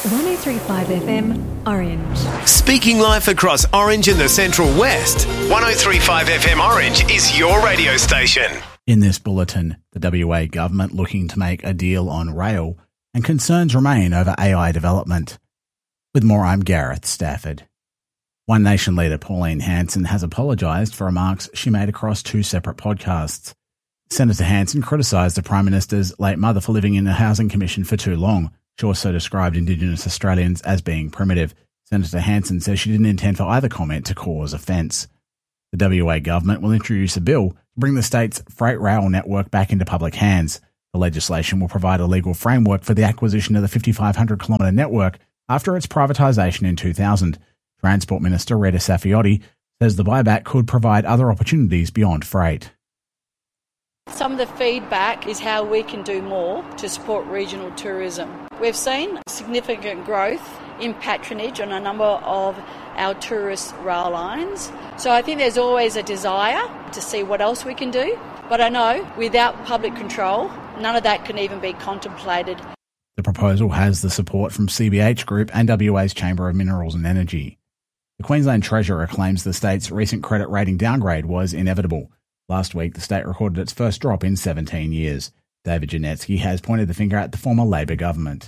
103.5 FM, Orange. Speaking life across Orange and the Central West, 103.5 FM Orange is your radio station. In this bulletin, the WA government looking to make a deal on rail, and concerns remain over AI development. With more, I'm Gareth Stafford. One Nation leader Pauline Hanson has apologised for remarks she made across two separate podcasts. Senator Hanson criticised the Prime Minister's late mother for living in the Housing Commission for too long. She also described Indigenous Australians as being primitive. Senator Hanson says she didn't intend for either comment to cause offence. The WA government will introduce a bill to bring the state's freight rail network back into public hands. The legislation will provide a legal framework for the acquisition of the 5,500-kilometre network after its privatisation in 2000. Transport Minister Rita Saffioti says the buyback could provide other opportunities beyond freight. Some of the feedback is how we can do more to support regional tourism. We've seen significant growth in patronage on a number of our tourist rail lines. So I think there's always a desire to see what else we can do. But I know without public control, none of that can even be contemplated. The proposal has the support from CBH Group and WA's Chamber of Minerals and Energy. The Queensland Treasurer claims the state's recent credit rating downgrade was inevitable. Last week, the state recorded its first drop in 17 years. David Janetsky has pointed the finger at the former Labor government.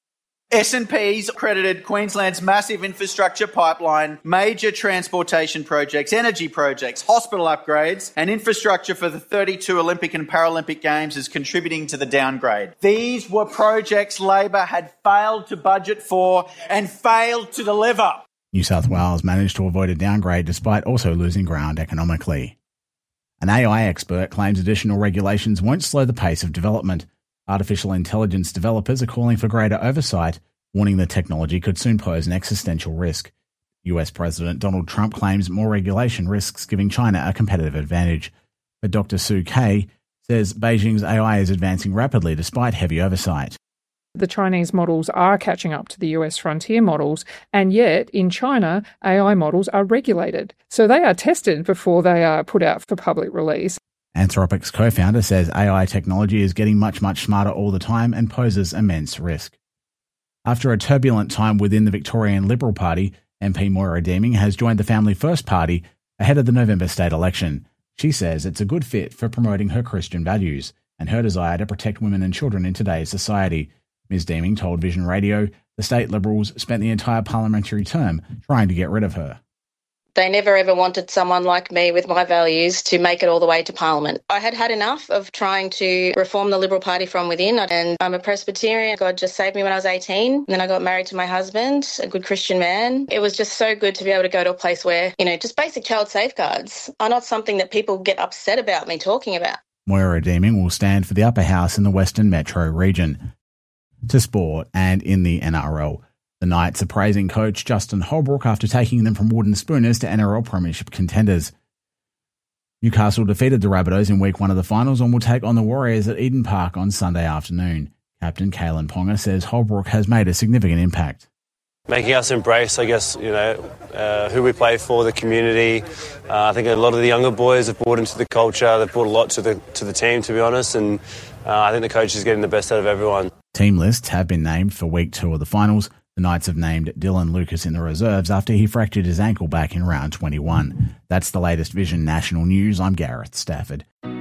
S&P's credited Queensland's massive infrastructure pipeline, major transportation projects, energy projects, hospital upgrades, and infrastructure for the 32 Olympic and Paralympic Games as contributing to the downgrade. These were projects Labor had failed to budget for and failed to deliver. New South Wales managed to avoid a downgrade despite also losing ground economically. An AI expert claims additional regulations won't slow the pace of development. Artificial intelligence developers are calling for greater oversight, warning the technology could soon pose an existential risk. US President Donald Trump claims more regulation risks giving China a competitive advantage. But Dr. Sue Kay says Beijing's AI is advancing rapidly despite heavy oversight. The Chinese models are catching up to the US frontier models, and yet in China, AI models are regulated. So they are tested before they are put out for public release. Anthropic's co-founder says AI technology is getting much smarter all the time and poses immense risk. After a turbulent time within the Victorian Liberal Party, MP Moira Deeming has joined the Family First Party ahead of the November state election. She says it's a good fit for promoting her Christian values and her desire to protect women and children in today's society. Ms Deeming told Vision Radio the state Liberals spent the entire parliamentary term trying to get rid of her. They never ever wanted someone like me with my values to make it all the way to Parliament. I had had enough of trying to reform the Liberal Party from within, and I'm a Presbyterian. God just saved me when I was 18. And then I got married to my husband, a good Christian man. It was just so good to be able to go to a place where, just basic child safeguards are not something that people get upset about me talking about. Moira Deeming will stand for the upper house in the Western Metro region. To sport, and in the NRL. The Knights are praising coach Justin Holbrook after taking them from wooden spooners to NRL Premiership contenders. Newcastle defeated the Rabbitohs in week 1 of the finals and will take on the Warriors at Eden Park on Sunday afternoon. Captain Kalen Ponga says Holbrook has made a significant impact. Making us embrace, who we play for, the community. I think a lot of the younger boys have brought into the culture. They've brought a lot to the team, to be honest, and I think the coach is getting the best out of everyone. Team lists have been named for week 2 of the finals. The Knights have named Dylan Lucas in the reserves after he fractured his ankle back in round 21. That's the latest Vision National News. I'm Gareth Stafford.